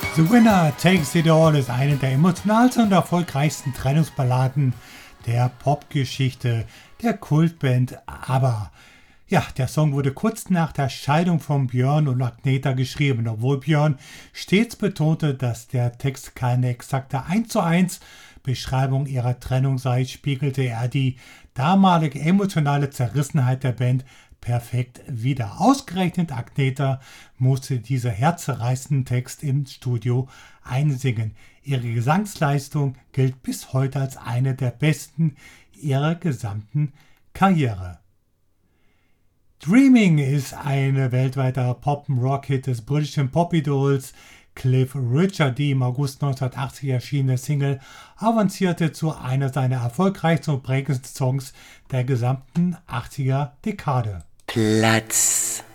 The Winner Takes It All ist eine der emotionalsten und erfolgreichsten Trennungsballaden der Popgeschichte der Kultband ABBA. Ja, der Song wurde kurz nach der Scheidung von Björn und Agneta geschrieben. Obwohl Björn stets betonte, dass der Text keine exakte 1:1 Beschreibung ihrer Trennung sei, spiegelte er die damalige emotionale Zerrissenheit der Band perfekt wider. Ausgerechnet Agneta musste diesen herzzerreißenden Text im Studio einsingen. Ihre Gesangsleistung gilt bis heute als eine der besten ihrer gesamten Karriere. Dreaming ist ein weltweiter Pop-Rock-Hit des britischen Pop-Idols Cliff Richard. Die im August 1980 erschienene Single avancierte zu einer seiner erfolgreichsten und prägendsten Songs der gesamten 80er-Dekade. Platz